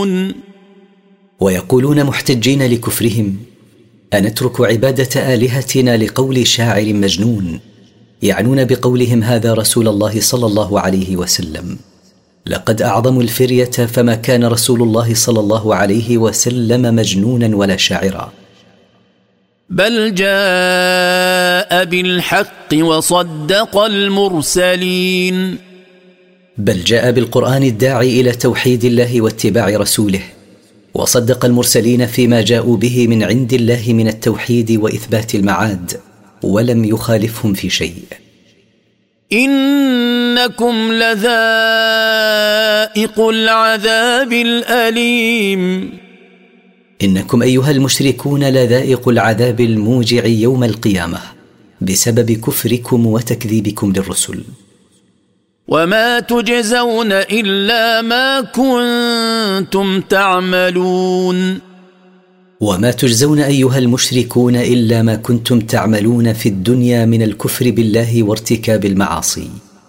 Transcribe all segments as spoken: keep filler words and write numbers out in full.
ويقولون محتجين لكفرهم: أنترك عبادة آلهتنا لقول شاعر مجنون، يعنون بقولهم هذا رسول الله صلى الله عليه وسلم. لقد أعظموا الفرية، فما كان رسول الله صلى الله عليه وسلم مجنونا ولا شاعرا. بل جاء بالحق وصدق المرسلين. بل جاء بالقرآن الداعي إلى توحيد الله واتباع رسوله، وصدق المرسلين فيما جاءوا به من عند الله من التوحيد وإثبات المعاد، ولم يخالفهم في شيء. إنكم لذائق العذاب الأليم. إنكم أيها المشركون لذائق العذاب الموجع يوم القيامة بسبب كفركم وتكذيبكم للرسل. وما تجزون إلا ما كنتم تعملون. وما تجزون أيها المشركون إلا ما كنتم تعملون في الدنيا من الكفر بالله وارتكاب المعاصي.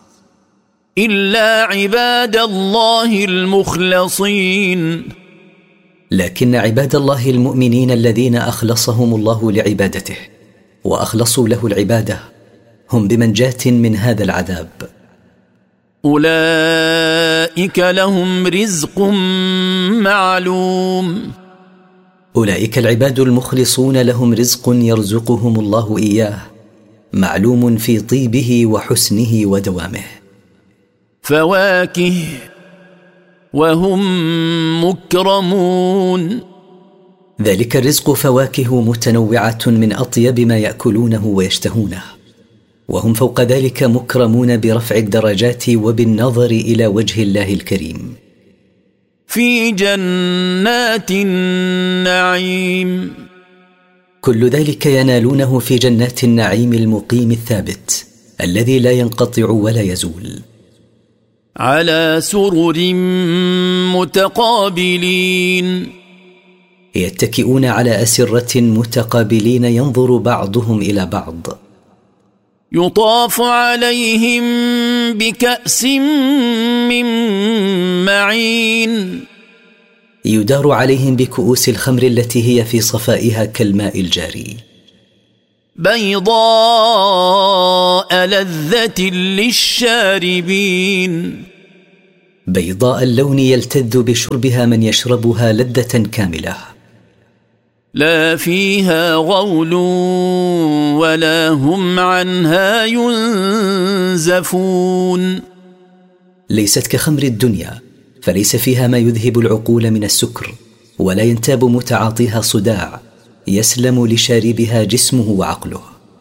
إلا عباد الله المخلصين. لكن عباد الله المؤمنين الذين أخلصهم الله لعبادته وأخلصوا له العبادة هم بمنجاة من هذا العذاب. أولئك لهم رزق معلوم. أولئك العباد المخلصون لهم رزق يرزقهم الله إياه، معلوم في طيبه وحسنه ودوامه. فواكه وهم مكرمون. ذلك الرزق فواكه متنوعة من أطيب ما يأكلونه ويشتهونه، وهم فوق ذلك مكرمون برفع الدرجات وبالنظر إلى وجه الله الكريم. في جنات النعيم. كل ذلك ينالونه في جنات النعيم المقيم الثابت الذي لا ينقطع ولا يزول. على سرر متقابلين. يتكئون على أسرة متقابلين ينظر بعضهم إلى بعض. يطاف عليهم بكأس من معين. يدار عليهم بكؤوس الخمر التي هي في صفائها كالماء الجاري. بيضاء لذة للشاربين. بيضاء اللون يلتذ بشربها من يشربها لذة كاملة. لا فيها غول ولا هم عنها ينزفون. ليست كخمر الدنيا، فليس فيها ما يذهب العقول من السكر، ولا ينتاب متعاطيها صداع، يسلم لشاربها جسمه وعقله.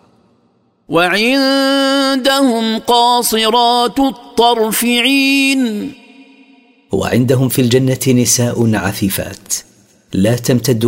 وعندهم قاصرات الطرف عين. وعندهم في الجنة نساء عفيفات لا تمتد